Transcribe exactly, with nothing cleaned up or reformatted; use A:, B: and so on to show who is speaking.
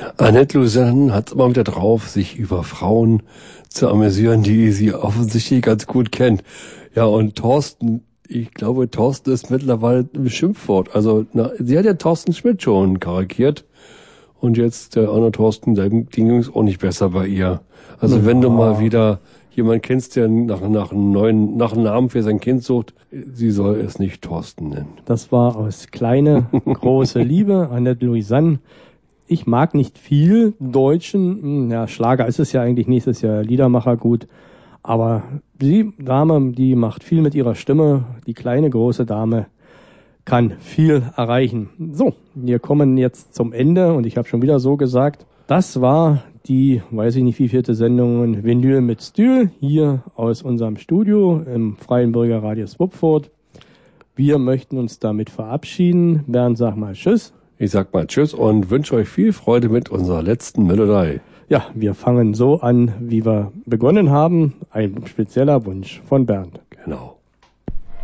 A: Annette Lausanne hat es immer wieder drauf, sich über Frauen zu amüsieren, die sie offensichtlich ganz gut kennt. Ja, und Thorsten, ich glaube, Thorsten ist mittlerweile ein Schimpfwort. Also, na, sie hat ja Thorsten Schmidt schon karikiert. Und jetzt der Anna Thorsten, dem ging es auch nicht besser bei ihr. Also, ja. Wenn du mal wieder jemand kennst, der nach, nach einem neuen, nach einem Namen für sein Kind sucht, sie soll es nicht Thorsten nennen.
B: Das war aus kleine, große Liebe, Annette Lausanne. Ich mag nicht viel Deutschen, ja, Schlager ist es ja eigentlich nicht, ist ja Liedermacher gut. Aber die Dame, die macht viel mit ihrer Stimme. Die kleine, große Dame kann viel erreichen. So, wir kommen jetzt zum Ende und ich habe schon wieder so gesagt, das war die, weiß ich nicht wie vierte Sendung, Vinyl mit Stühl hier aus unserem Studio im Freien Bürger Radio Swupfurt. Wir möchten uns damit verabschieden. Bernd, sag mal Tschüss.
A: Ich sag mal Tschüss und wünsche euch viel Freude mit unserer letzten Melodie.
B: Ja, wir fangen so an, wie wir begonnen haben. Ein spezieller Wunsch von Bernd.
A: Genau.